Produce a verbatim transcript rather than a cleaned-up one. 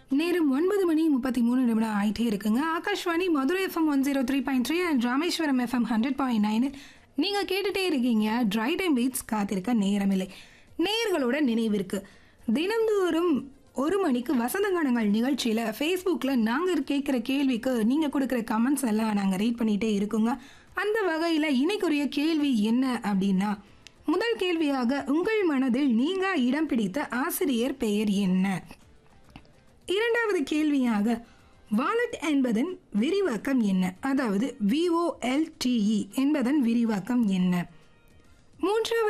நேரம் ஒன்பது மணி முப்பத்தி மூணு நிமிடம் ஆயிட்டே இருக்குங்க. Akashvani Madurai FM one zero three point three and Rameswaram FM hundred point nine நீங்கள் கேட்டுட்டே இருக்கீங்க. ட்ரை டைம் பீட்ஸ் காத்திருக்க நேரமில்லை. நேயர்களோட நினைவிற்கு தினந்தோறும் ஒரு மணிக்கு வசந்தகானங்கள் நிகழ்ச்சியில் ஃபேஸ்புக்கில் நாங்கள் கேட்குற கேள்விக்கு நீங்கள் கொடுக்குற கமெண்ட்ஸ் எல்லாம் நாங்கள் ரீட் பண்ணிகிட்டே இருக்கோங்க. அந்த வகையில் இன்னைக்குரிய கேள்வி என்ன அப்படின்னா, முதல் கேள்வியாக உங்கள் மனதில் நீங்கள் இடம் பிடித்த ஆசிரியர் பெயர் என்ன? இரண்டாவது கேள்வியாக வாலட் என்பதன் விரிவாக்கம் என்ன? அதாவது விஓஎல்டிஇ என்பதன் விரிவாக்கம் என்ன? மூன்றாவது